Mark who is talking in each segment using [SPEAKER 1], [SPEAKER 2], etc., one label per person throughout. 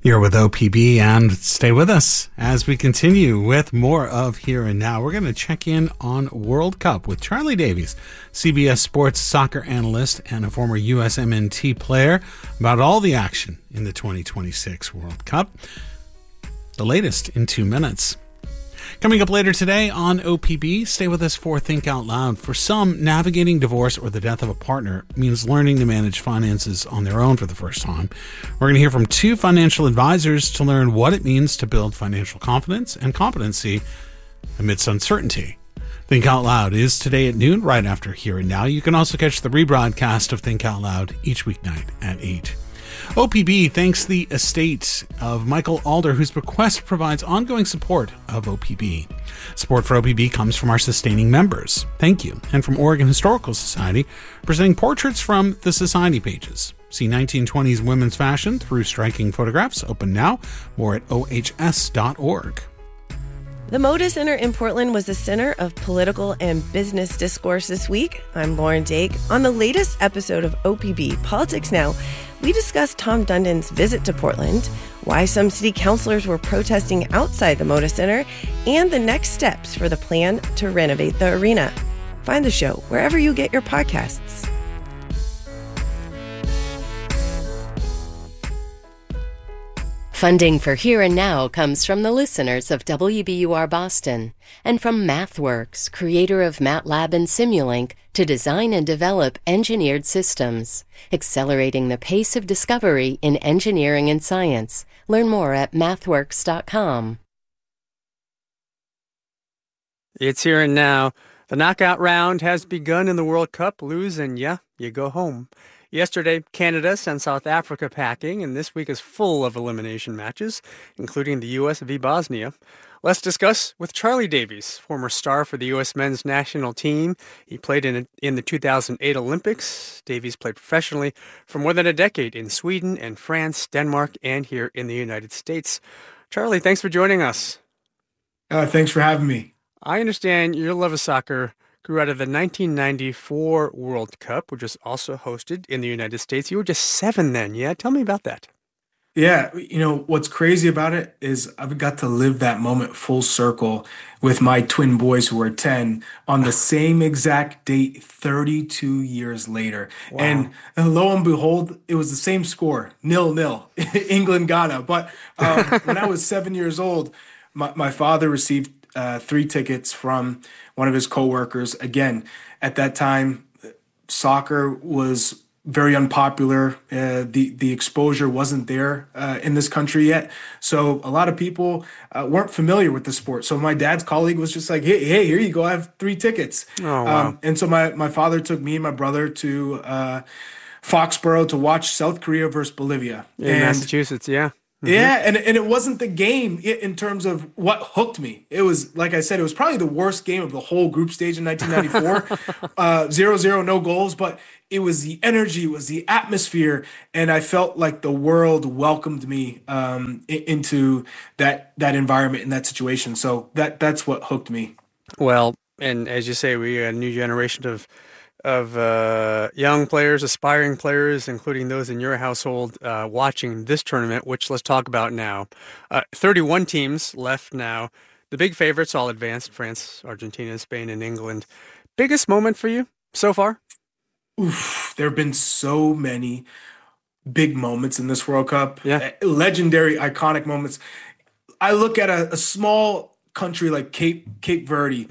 [SPEAKER 1] You're with OPB, and stay with us as we continue with more of Here and Now. We're going to check in on World Cup with Charlie Davies, CBS Sports soccer analyst and a former USMNT player, about all the action in the 2026 World Cup. The latest in 2 minutes. Coming up later today on OPB, stay with us for Think Out Loud. For some, navigating divorce or the death of a partner means learning to manage finances on their own for the first time. We're going to hear from two financial advisors to learn what it means to build financial confidence and competency amidst uncertainty. Think Out Loud is today at noon, right after Here and Now. You can also catch the rebroadcast of Think Out Loud each weeknight at 8. OPB thanks the estate of Michael Alder, whose bequest provides ongoing support of OPB. Support for OPB comes from our sustaining members. Thank you. And from Oregon Historical Society, presenting portraits from the Society pages. See 1920s women's fashion through striking photographs. Open now. More at ohs.org.
[SPEAKER 2] The Moda Center in Portland was the center of political and business discourse this week. I'm Lauren Dake. On the latest episode of OPB Politics Now, we discussed Tom Dundon's visit to Portland, why some city councilors were protesting outside the Moda Center, and the next steps for the plan to renovate the arena. Find the show wherever you get your podcasts.
[SPEAKER 3] Funding for Here and Now comes from the listeners of WBUR Boston and from MathWorks, creator of MATLAB and Simulink, to design and develop engineered systems, accelerating the pace of discovery in engineering and science. Learn more at mathworks.com.
[SPEAKER 4] It's Here and Now. The knockout round has begun in the World Cup. Lose and you go home. Yesterday, Canada sent South Africa packing, and this week is full of elimination matches, including the U.S. v. Bosnia. Let's discuss with Charlie Davies, former star for the U.S. men's national team. He played in the 2008 Olympics. Davies played professionally for more than a decade in Sweden and France, Denmark, and here in the United States. Charlie, thanks for joining us.
[SPEAKER 5] Thanks for having me.
[SPEAKER 4] I understand your love of soccer grew out of the 1994 World Cup, which was also hosted in the United States. You were just 7 then, yeah? Tell me about that.
[SPEAKER 5] Yeah, what's crazy about it is I've got to live that moment full circle with my twin boys who are 10 on the same exact date 32 years later. Wow. And lo and behold, it was the same score, 0-0, England, Ghana. But when I was 7 years old, my father received 3 tickets from one of his coworkers. Again, at that time, soccer was very unpopular. The exposure wasn't there in this country yet. So a lot of people weren't familiar with the sport. So my dad's colleague was just like, hey, here you go. I have 3 tickets.
[SPEAKER 4] Oh, wow.
[SPEAKER 5] And so my father took me and my brother to Foxborough to watch South Korea versus Bolivia.
[SPEAKER 4] In Massachusetts, yeah.
[SPEAKER 5] Mm-hmm. Yeah, and it wasn't the game in terms of what hooked me. It was, like I said, it was probably the worst game of the whole group stage in 1994. 0-0, no goals, but it was the energy, it was the atmosphere, and I felt like the world welcomed me into that environment and that situation. So that's what hooked me.
[SPEAKER 4] Well, and as you say, we got a new generation of young players, aspiring players, including those in your household, watching this tournament, which let's talk about now. 31 teams left now. The big favorites all advanced: France, Argentina, Spain, and England. Biggest moment for you so far?
[SPEAKER 5] Oof, there have been so many big moments in this World Cup.
[SPEAKER 4] Yeah.
[SPEAKER 5] Legendary, iconic moments. I look at a small country like Cape Verde,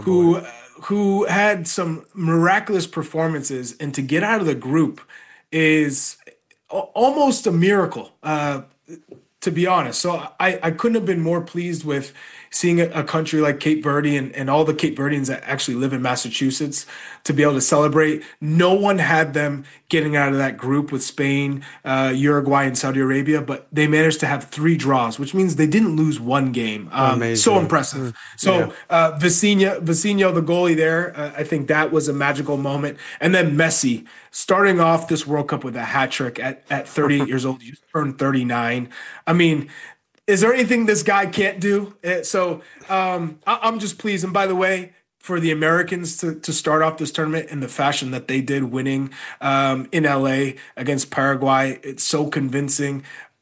[SPEAKER 5] who had some miraculous performances, and to get out of the group is almost a miracle, to be honest. So I couldn't have been more pleased with seeing a country like Cape Verde and all the Cape Verdeans that actually live in Massachusetts to be able to celebrate. No one had them getting out of that group with Spain, Uruguay, and Saudi Arabia, but they managed to have 3 draws, which means they didn't lose 1 game. So impressive. So Vecino, the goalie there, I think that was a magical moment. And then Messi, starting off this World Cup with a hat trick at 38 years old. You turned 39. I mean, is there anything this guy can't do? So I'm just pleased. And by the way, for the Americans to start off this tournament in the fashion that they did, winning in LA against Paraguay, it's so convincing.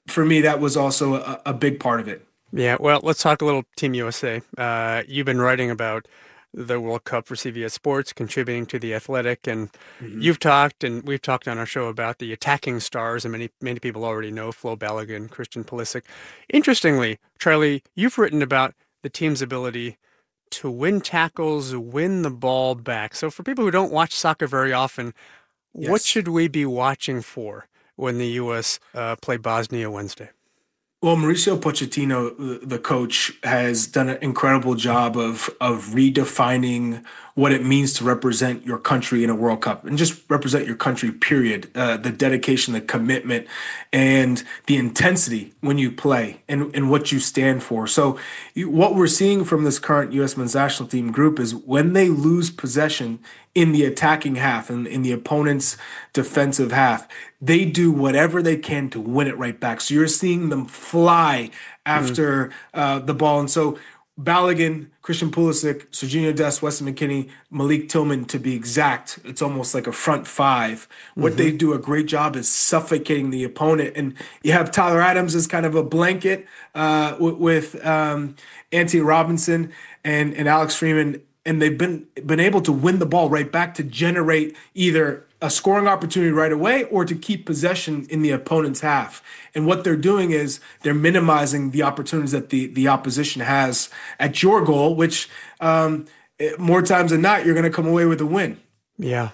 [SPEAKER 5] for me, that was also a big part of it.
[SPEAKER 4] Yeah, well, let's talk a little Team USA. You've been writing about the World Cup for CBS Sports, contributing to The Athletic, and you've talked, and we've talked on our show about the attacking stars, and many people already know Flo Balogun, Christian Pulisic. Interestingly, Charlie, you've written about the team's ability to win tackles, win the ball back. So for people who don't watch soccer very often, what should we be watching for when the U.S. play Bosnia Wednesday?
[SPEAKER 5] Well, Mauricio Pochettino, the coach, has done an incredible job of redefining what it means to represent your country in a World Cup and just represent your country, period. The dedication, the commitment, and the intensity when you play and what you stand for. So what we're seeing from this current U.S. men's national team group is when they lose possession in the attacking half and in the opponent's defensive half, they do whatever they can to win it right back. So you're seeing them fly after the ball. And so Balogun, Christian Pulisic, Sergiño Dest, Weston McKennie, Malik Tillman, to be exact, it's almost like a front five. What they do a great job is suffocating the opponent. And you have Tyler Adams as kind of a blanket with Anthony Robinson and Alex Freeman. And they've been able to win the ball right back to generate either a scoring opportunity right away or to keep possession in the opponent's half. And what they're doing is they're minimizing the opportunities that the opposition has at your goal, which more times than not, you're going to come away with a win.
[SPEAKER 4] Yeah.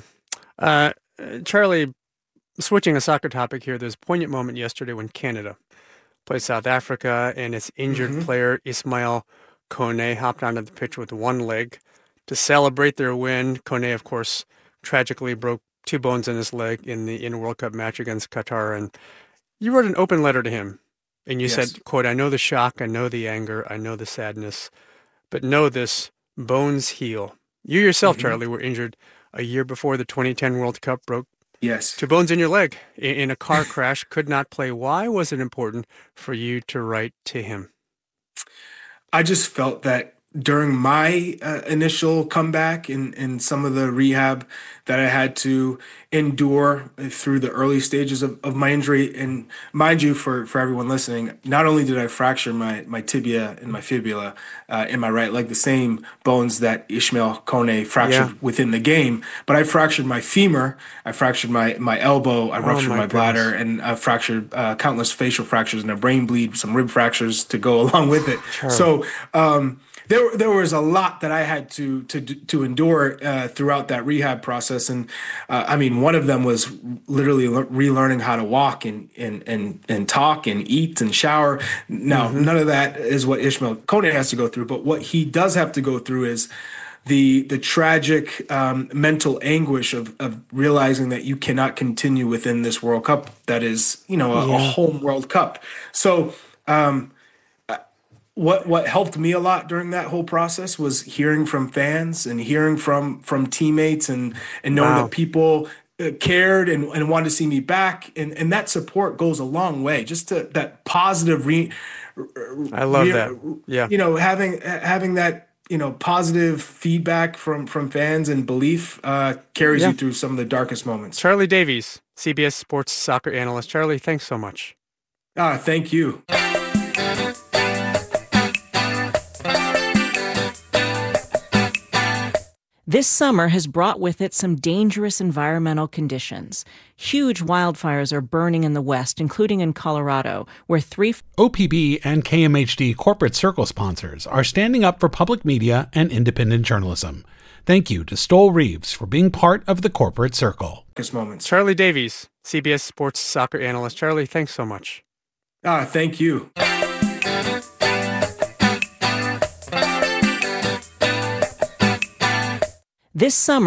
[SPEAKER 4] Charlie, switching a soccer topic here, there's a poignant moment yesterday when Canada played South Africa and its injured player Ismail Kone hopped onto the pitch with one leg to celebrate their win. Kone, of course, tragically broke 2 bones in his leg in the World Cup match against Qatar. And you wrote an open letter to him. And you said, quote, "I know the shock, I know the anger, I know the sadness, but know this, bones heal." You yourself, Charlie, were injured a year before the 2010 World Cup, broke 2 bones in your leg in a car crash, could not play. Why was it important for you to write to him?
[SPEAKER 5] I just felt that during my initial comeback and some of the rehab that I had to endure through the early stages of my injury, and mind you, for everyone listening, not only did I fracture my tibia and my fibula in my right leg, the same bones that Ismail Kone fractured within the game, but I fractured my femur, I fractured my elbow, I ruptured my bladder, and I fractured countless facial fractures and a brain bleed, some rib fractures to go along with it. So there was a lot that I had to endure throughout that rehab process, and I mean, one of them was literally relearning how to walk and talk and eat and shower. Now, none of that is what Ismail Kone has to go through, but what he does have to go through is the tragic mental anguish of realizing that you cannot continue within this World Cup that is, a home World Cup. So. What helped me a lot during that whole process was hearing from fans and hearing from teammates and knowing that people cared and wanted to see me back. And that support goes a long way. Just to that positive
[SPEAKER 4] I love that. Yeah.
[SPEAKER 5] Having that, positive feedback from fans and belief carries you through some of the darkest moments.
[SPEAKER 4] Charlie Davies, CBS Sports soccer analyst. Charlie, thanks so much.
[SPEAKER 5] Thank you.
[SPEAKER 6] This summer has brought with it some dangerous environmental conditions. Huge wildfires are burning in the West, including in Colorado, where
[SPEAKER 1] OPB and KMHD corporate circle sponsors are standing up for public media and independent journalism. Thank you to Stoll Reeves for being part of the corporate circle.
[SPEAKER 4] Charlie Davies, CBS Sports soccer analyst. Charlie, thanks so much.
[SPEAKER 5] Thank you.
[SPEAKER 6] This summer